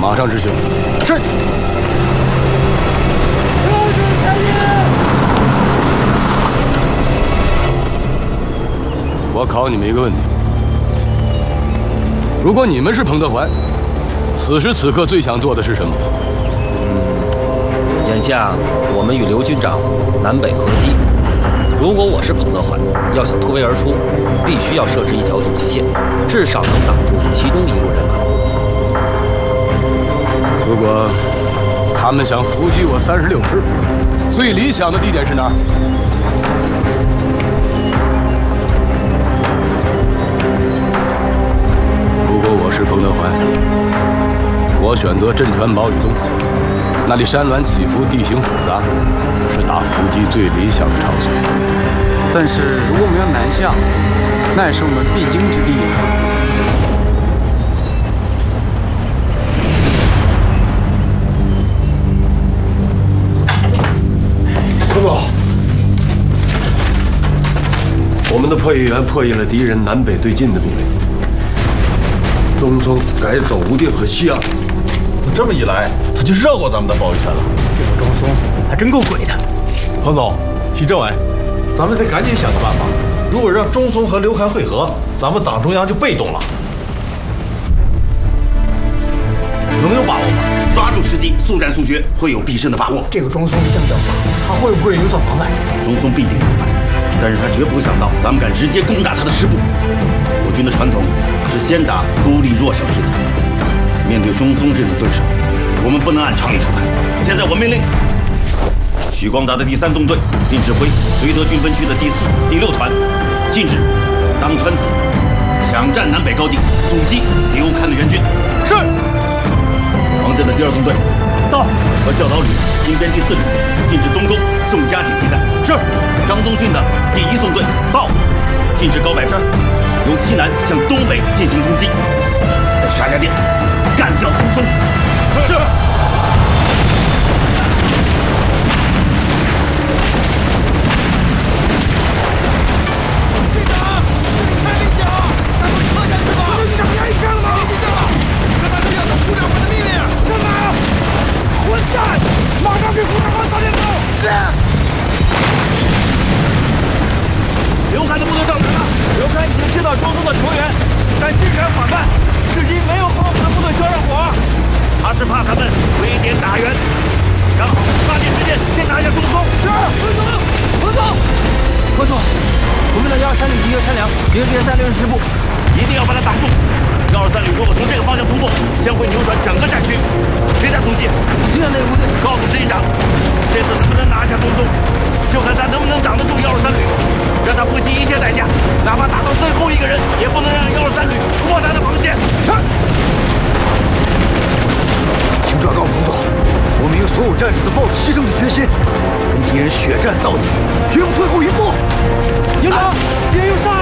马上执行。 是。 我考你们一个问题：如果你们是彭德怀，此时此刻最想做的是什么？ 眼下我们与刘军长南北合击。如果我是彭德怀，要想突围而出，必须要设置一条阻击线，至少能挡住其中一路人马。 如果他们想伏击我36师，最理想的地点是哪儿？如果我是彭德怀，我选择镇川堡以东，那里山峦起伏，地形复杂，是打伏击最理想的场所。 但是如果我们要南向，那也是我们必经之地啊。 报告，我们的破译员破译了敌人南北对进的命令， 中松改走吴定和西安。 这么一来，他就绕过咱们的包围圈了。 这个中松还真够鬼的。 彭总，习政委，咱们得赶紧想个办法。如果让中松和刘戡会合，咱们党中央就被动了。能有把握吗？ 抓住时机，速战速决，会有必胜的把握。 这个中松一向狡猾，他会不会有所防范？ 中松必定防范，但是他绝不会想到咱们敢直接攻打他的师部。我军的传统是先打孤立弱小之敌。面对中松这种对手，我们不能按常理出牌。现在我命令许光达的第3纵队并指挥绥德军分区的第4、第6团，禁止当川寺抢占南北高地，阻击刘戡的援军。是。黄镇的第2纵队到，和教导旅金边第4旅禁止东攻宋家井地带。是。张宗逊的第1纵队到，禁止高柏山由西南向东北进行攻击，在沙家店干掉中松。是。 队长，开力脚，咱们撤下去吧！队长压一下了吗？别紧张了，这还是要等副长官的命令。什么？混蛋！马上给副长官早点走。是。 刘戡的部队到哪了？ 刘戡已经知道中松的求援，但竟然反叛，至今没有和我们的部队交上火。 他是怕咱们围点打援，刚好抓紧时间先拿下中松。是，彭总， 彭总，我们的123旅敌越山梁，敌人360师部， 一定要把他挡住。123旅如果从这个方向突破，将会扭转整个战局。谁在阻击？ 西南那个部队。 告诉师营长，这次能不能拿下中松，就看他能不能挡得住123旅，让他不惜一切代价，哪怕打到最后一个人，也不能让123旅破他的防线。是。 请转告彭总，我们有所有战士都抱着牺牲的决心，跟敌人血战到底，绝不退后一步。 营长，敌人又上